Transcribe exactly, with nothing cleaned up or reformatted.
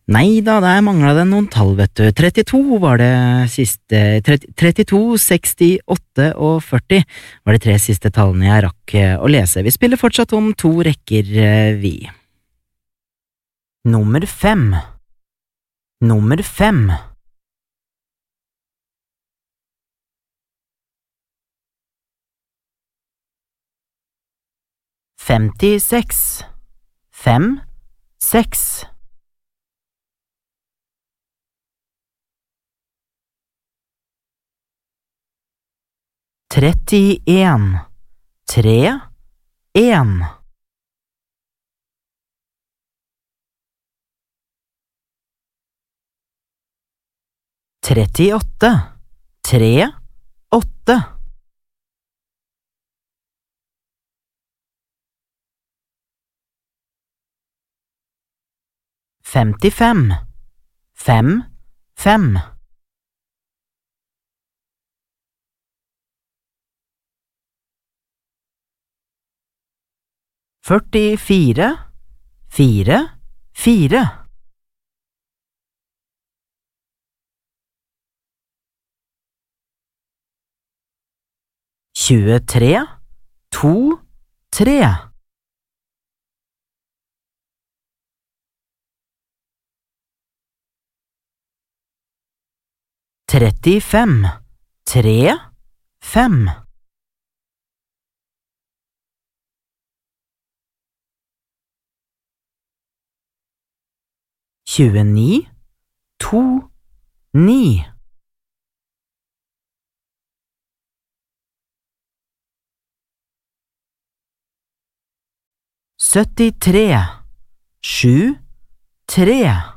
Nei da, der manglet det noen tall, vet du. trettito var det siste, tretti, trettito, sekstiåtte og førti var de tre siste tallene jeg rakk å lese. Vi spiller fortsatt om to rekker, vi. Nummer fem. Nummer fem. Femtiseks. Fem, seks. Trettien. Tre, en. Trettiåtte. Tre, åtte. Femtifem. Fem, fem. Førtifire. Fire, fire. Tjuetre. To, tre. Trettifem. Tre, fem. Tjueni. To, ni. Syttitre. Sju, tre.